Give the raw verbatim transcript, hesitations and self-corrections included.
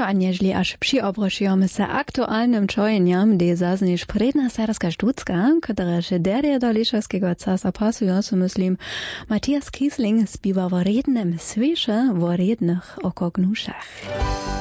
a niežli až přiobrošujeme se aktualnym čojenjam, de zazniš predna serbska štucka, kteréže derje do lišovského casa pasujo, so myslím, Matthias Kiesling zpíva o rednem sviše, o rednych okognušach.